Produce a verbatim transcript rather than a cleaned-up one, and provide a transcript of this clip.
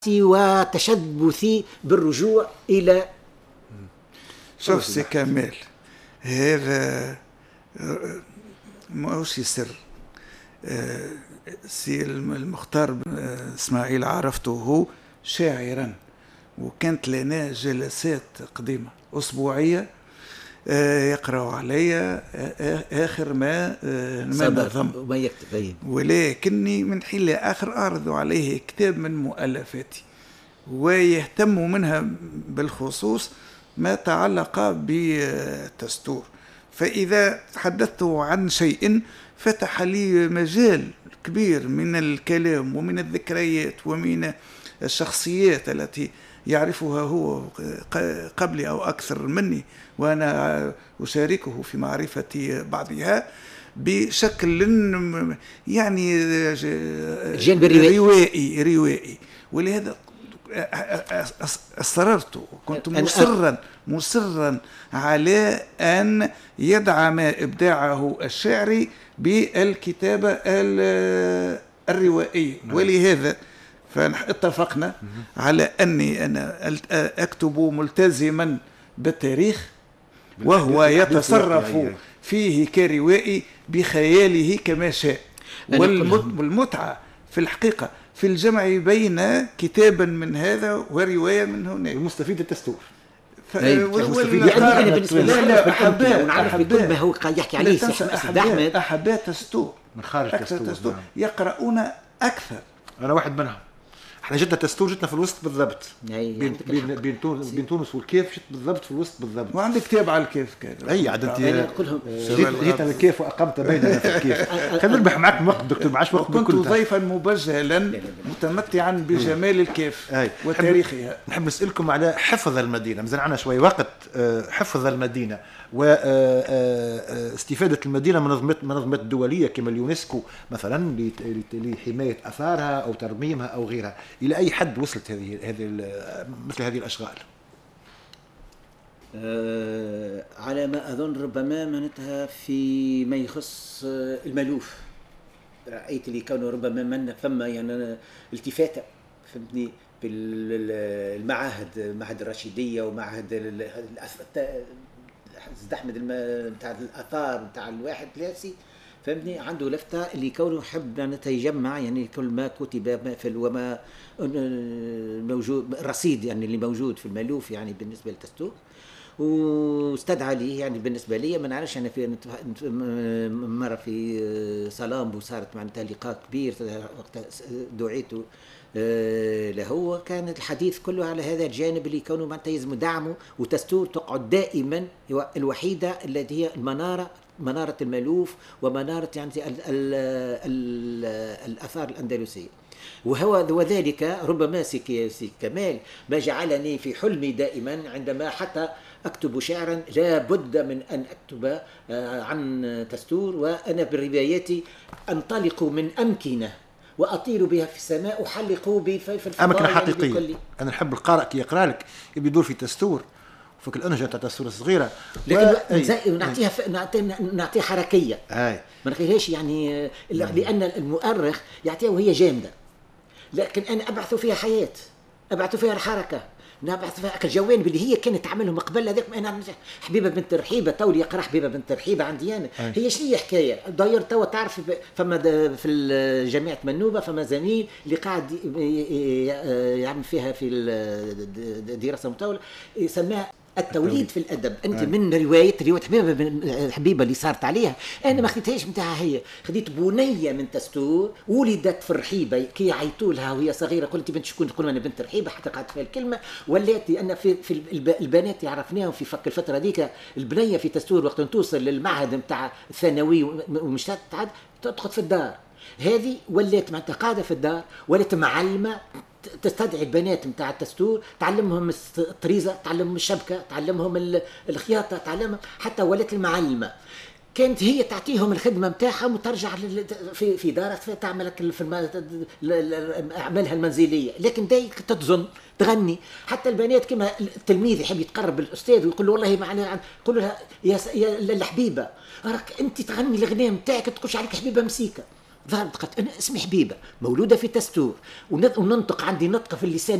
وتشبثي بالرجوع إلى. شوف سي كمال، هذا ماهوش سر. سي المختار اسماعيل عرفته هو شاعرا، وكانت لنا جلسات قديمة أسبوعية يقرأ علي آخر ما ما نظم وما يكتب، ولكني من حين لآخر أعرض عليه كتاب من مؤلفاتي، ويهتم منها بالخصوص ما تعلق بالدستور. فإذا تحدثت عن شيء فتح لي مجال كبير من الكلام ومن الذكريات ومن الشخصيات التي يعرفها هو قبلي أو أكثر مني، وأنا أشاركه في معرفة بعضها بشكل يعني روائي روائي ولهذا أصررت، كنت مصرا مصرا على أن يدعم إبداعه الشعري بالكتابة الروائية، ولهذا فاتفقنا على أني أنا أكتب ملتزما بالتاريخ وهو يتصرف فيه كروائي بخياله كما شاء. والمتعة في الحقيقة في الجمع بين كتابا من هذا ورواية من هناك. المستفيد الدستور. يعني أنا بالنسبة لي أحبات ونعرف بكل ما هو يحكي عليه أحبات أحبات دستور من خارج الدستور يقرؤون أكثر. أنا واحد منهم. احنا جدنا تستور جتنا في الوسط بالضبط، بين بين بين تونس بين تونس والكيف جت بالضبط في الوسط بالضبط. وعندي كتاب على الكيف كان اي عاد انت جيت على الكيف واقمت بيننا في الكيف. خلينا نربح معك وقت دكتور، معاش وقت. كنت ضيفا مبجلا متمتعا بجمال الكيف وتاريخها. نحب نسالكم على حفظ المدينه، مازال عندنا شوي وقت. حفظ المدينه واستفادة المدينة من منظمات دولية كما اليونسكو مثلا لحماية أثارها أو ترميمها أو غيرها، إلى أي حد وصلت هذه هذه مثل هذه الأشغال؟ أه على ما أظن ربما منتها في ما يخص المألوف، رأيت لي كونه ربما من ثم يعني التفاتة فهمتني بالمعاهد، معهد الرشيدية ومعهد زحمة بتاع الآثار بتاع الواحد ثلاثي فهمتني، عنده لفتة اللي كونه يحب أن يتجمع يعني كل ما كتب ما في وما موجود الرصيد يعني اللي موجود في المألوف يعني بالنسبة للدستور، واستدعى لي يعني بالنسبة لي ما نعرفش أنا في مرة في سلام وصارت معناتها لقاء كبير وقت دعيته له، كان الحديث كله على هذا الجانب اللي كونه معناتها يلزم دعمه، وتستور تقعد دائما الوحيدة التي هي المنارة، منارة المألوف ومنارة يعني ال ال ال الآثار الأندلسية. وهو وذلك ربما سي كمال ما جعلني في حلمي دائما عندما حتى أكتب شعرا لا بد من أن أكتب عن دستور، وأنا برواياتي أنطلق من أمكنة وأطير بها في السماء وحلقوا بي في الفضاء. أمكنة حقيقية يعني. أنا نحب القارئ كي يقرأ لك يبي يدور في دستور وفك الأنجة تاع الدستور الصغيرة، لكن نعطيها ف... نعطيها حركية، هاي ما نخليهاش يعني لأن المؤرخ يعطيها وهي جامدة، لكن أنا أبعث فيها حياة، أبعث فيها الحركة، نبعث فيها الجوانب اللي هي كانت تعملهم قبل هذاك. انا حبيبه بنت رحيبه تولي يقرا حبيبه بنت رحيبه عندي انا، هي شنو حكايه داير توا تعرف فما في جامعه منوبه فما زميل اللي قاعد يعمل فيها في الدراسه المطوله سماها التوليد في الادب. انت أي. من روايه روايه حبيبه الحبيبه اللي صارت عليها انا ما خديتهاش نتاعها هي، خديت بنيه من دستور ولدت في الرحيبه كي يعيطوا لها وهي صغيره، قلت بنت شكون؟ تقول انا بنت الرحيبه حتى قعدت فيها الكلمه، ولات انا في في البنات عرفناهم في فك الفتره هذيك البنيه في دستور وقت توصل للمعهد نتاع الثانوي ومش تعد تدخل في الدار هذه، ولات معناتها قاعده في الدار، ولات معلمه تستدعي البنات نتاع الدستور تعلمهم الطريزه، تعلمهم الشبكه، تعلمهم الخياطه، تعلمهم حتى ولات المعلمه. كانت هي تعطيهم الخدمه نتاعهم وترجع في في دارها تعمل في اعمالها المنزليه، لكن داي تظن تغني حتى البنات كما التلميذ يحب يتقرب للاستاذ ويقول له والله معنا، يقول لها يا الحبيبه راك انت تغني الاغنيه نتاعك تقولش عليك حبيبه مسيكه، ظهرت قالت أنا اسمي حبيبة مولودة في تستور وننطق عندي نطق في اللسان